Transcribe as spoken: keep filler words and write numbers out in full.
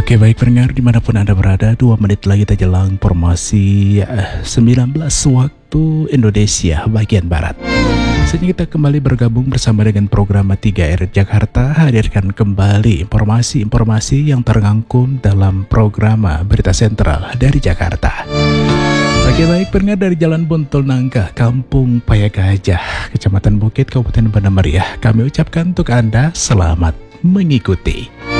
Oke, baik pendengar dimanapun Anda berada, dua menit lagi kita jelang informasi eh, sembilan belas waktu Indonesia bagian Barat. Saatnya kita kembali bergabung bersama dengan program tiga R Jakarta, hadirkan kembali informasi-informasi yang terangkum dalam program Berita Sentral dari Jakarta. Oke, baik pendengar, dari Jalan Bontul Nangka, Kampung Payagajah, Kecamatan Bukit, Kabupaten Banda Meriah, kami ucapkan untuk Anda selamat mengikuti.